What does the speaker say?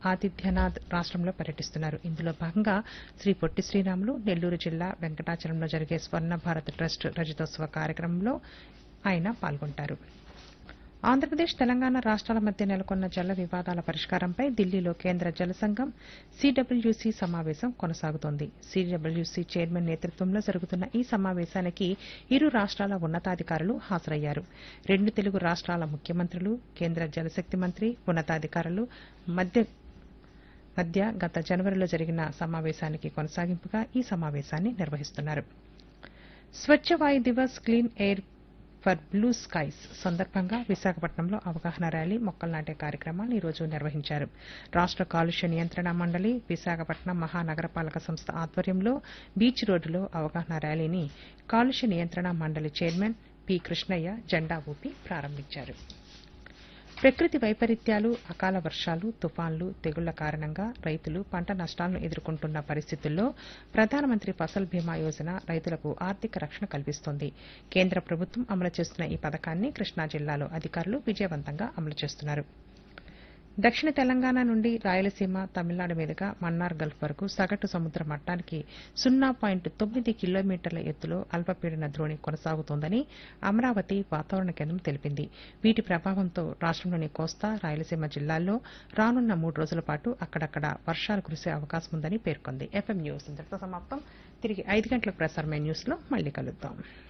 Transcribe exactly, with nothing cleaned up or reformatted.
ఆదిత్యనాథ్ రాష్ట్రంలో పర్యటిస్తున్నారు. ఇందులో భాగంగా శ్రీ పొట్టి శ్రీరాములు నెల్లూరు జిల్లా వెంకటాచలంలో జరిగే స్వర్ణ భారత్ ట్రస్ట్ రజతోత్సవ కార్యక్రమంలో ఆయన పాల్గొంటారు. ఆంధ్రప్రదేశ్ తెలంగాణ రాష్ట్రాల మధ్య నెలకొన్న జల వివాదాల పరిష్కారంపై ఢిల్లీలో కేంద్ర జల సంఘం సీడబ్ల్యూసీ సమావేశం కొనసాగుతోంది. సీడబ్ల్యూసీ చైర్మన్ నేతృత్వంలో జరుగుతున్న ఈ సమావేశానికి ఇరు రాష్ట్రాల ఉన్నతాధికారులు హాజరయ్యారు. రెండు తెలుగు రాష్ట్రాల ముఖ్యమంత్రులు, కేంద్ర జలశక్తి మంత్రి, ఉన్నతాధికారులు మధ్య మధ్య గత జనవరిలో జరిగిన సమావేశానికి కొనసాగింపుగా ఈ సమావేశాన్ని నిర్వహిస్తున్నారు. స్వచ్ఛ వాయు Divas clean air for blue skies సందర్భంగా విశాఖపట్నంలో అవగాహన ర్యాలీ, మొక్కలు నాటే కార్యక్రమాన్ని ఈ రోజు నిర్వహించారు. రాష్ట్ర కాలుష్య నియంత్రణ మండలి, విశాఖపట్నం మహానగరపాలక సంస్థ ఆధ్వర్యంలో బీచ్ రోడ్డులో అవగాహన ర్యాలీని కాలుష్య నియంత్రణ మండలి చైర్మన్ పి కృష్ణయ్య జెండా ఊపి ప్రారంభించారు. ప్రకృతి వైపరీత్యాలు, అకాల వర్షాలు, తుఫాన్లు, తెగుళ్ల కారణంగా రైతులు పంట నష్టాలను ఎదుర్కొంటున్న పరిస్థితుల్లో ప్రధానమంత్రి ఫసల్ బీమా యోజన రైతులకు ఆర్థిక రక్షణ కల్పిస్తోంది. కేంద్ర ప్రభుత్వం అమలు చేస్తున్న ఈ పథకాన్ని కృష్ణా జిల్లాలో అధికారులు విజయవంతంగా అమలు చేస్తున్నారు. దక్షిణ తెలంగాణ నుండి రాయలసీమ, తమిళనాడు మీదుగా మన్నార్ గల్ఫ్ వరకు సగటు సముద్ర మట్టానికి సున్నా పాయింట్ తొమ్మిది కిలోమీటర్ల ఎత్తులో అల్పపీడన ద్రోణి కొనసాగుతోందని అమరావతి వాతావరణ కేంద్రం తెలిపింది. వీటి ప్రభావంతో రాష్ట్రంలోని కోస్తా, రాయలసీమ జిల్లాల్లో రానున్న మూడు రోజుల పాటు అక్కడక్కడ వర్షాలు కురిసే అవకాశం ఉందని పేర్కొంది. ఎఫ్ఎం న్యూస్ ఇంతటితో సమాప్తం. తిరిగి ఐదు గంటలకు ప్రసారమైన న్యూస్లో మళ్లీ కలుద్దాం.